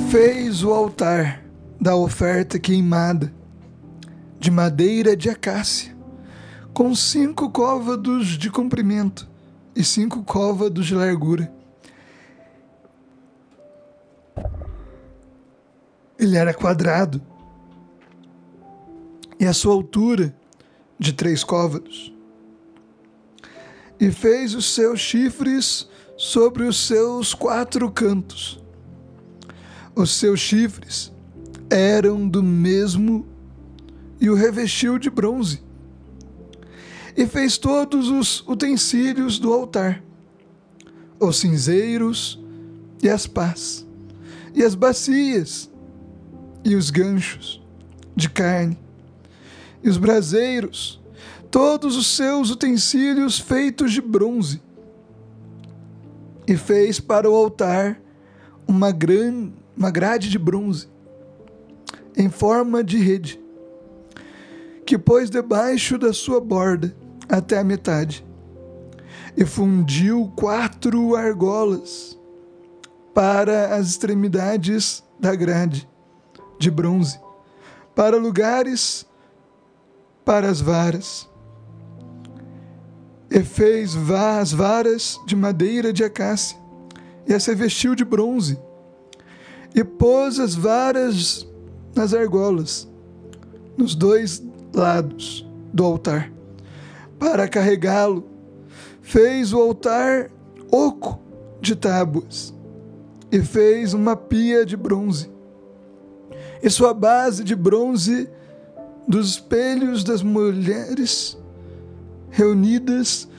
fez o altar da oferta queimada de madeira de acácia, com 5 côvados de comprimento e 5 côvados de largura. Ele era quadrado, e a sua altura de 3 côvados. E fez os seus chifres sobre os seus 4 cantos. Os seus chifres eram do mesmo e o revestiu de bronze. E fez todos os utensílios do altar, os cinzeiros e as pás, e as bacias, e os ganchos de carne, e os braseiros, todos os seus utensílios feitos de bronze. E fez para o altar uma grade de bronze, em forma de rede, que pôs debaixo da sua borda até a metade, e fundiu 4 argolas para as extremidades da grade de bronze, para lugares para as varas. E fez as varas de madeira de acácia, e as revestiu de bronze, e pôs as varas nas argolas, nos 2 lados do altar, para carregá-lo. Fez o altar oco de tábuas, e fez uma pia de bronze, e sua base de bronze dos espelhos das mulheres reunidas